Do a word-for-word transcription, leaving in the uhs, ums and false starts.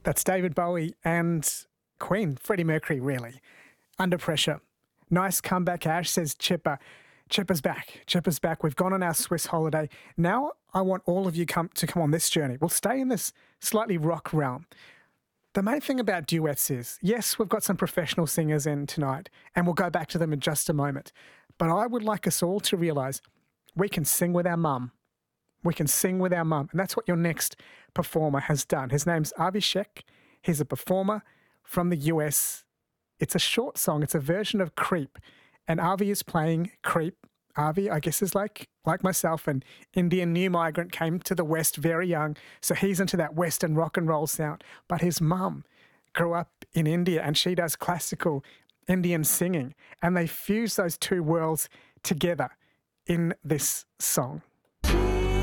That's David Bowie and Queen, Freddie Mercury, really. Under Pressure. Nice comeback, Ash, says Chipper. Chipper's back. Chipper's back. We've gone on our Swiss holiday. Now I want all of you come to come on this journey. We'll stay in this slightly rock realm. The main thing about duets is, yes, we've got some professional singers in tonight, and we'll go back to them in just a moment. But I would like us all to realise we can sing with our mum. We can sing with our mum. And that's what your next performer has done. His name's Avi Sheck. He's a performer from the U S. It's a short song. It's a version of Creep. And Avi is playing Creep. Avi, I guess, is like like myself, an Indian new migrant, came to the West very young. So he's into that Western rock and roll sound. But his mum grew up in India and she does classical Indian singing. And they fuse those two worlds together in this song.